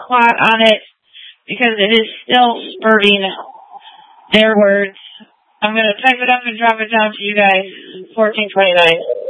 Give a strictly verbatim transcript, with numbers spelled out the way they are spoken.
clot on it because it is still spurting their words. I'm going to type it up and drop it down to you guys. fourteen twenty-nine.